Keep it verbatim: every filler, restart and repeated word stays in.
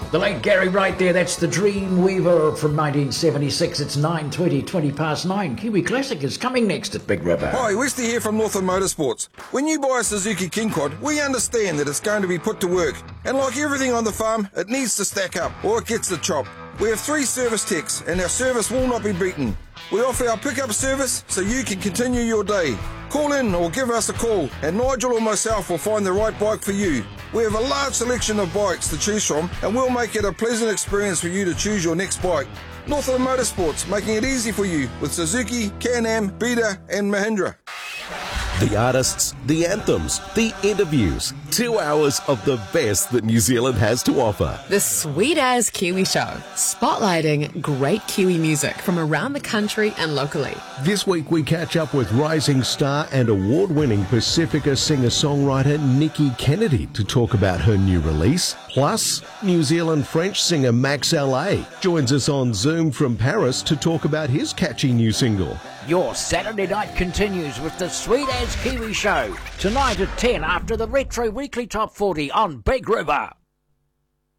The late Gary Wright there, that's the Dream Weaver from nineteen seventy-six. It's nine twenty, twenty past nine. Kiwi Classic is coming next at Big River. Hi, Westy here from Northern Motorsports. When you buy a Suzuki King Quad, we understand that it's going to be put to work. And like everything on the farm, it needs to stack up or it gets the chop. We have three service techs and our service will not be beaten. We offer our pickup service so you can continue your day. Call in or give us a call and Nigel or myself will find the right bike for you. We have a large selection of bikes to choose from and we'll make it a pleasant experience for you to choose your next bike. Northern Motorsports, making it easy for you with Suzuki, Can-Am, Beta and Mahindra. The artists, the anthems, the interviews. Two hours of the best that New Zealand has to offer. The Sweet As Kiwi Show, spotlighting great Kiwi music from around the country and locally. This week we catch up with rising star and award-winning Pacifica singer-songwriter Nikki Kennedy to talk about her new release. Plus, New Zealand French singer Max L A joins us on Zoom from Paris to talk about his catchy new single. Your Saturday night continues with the Sweet As Kiwi Show. Tonight at ten after the Retro Weekly Top forty on Big River.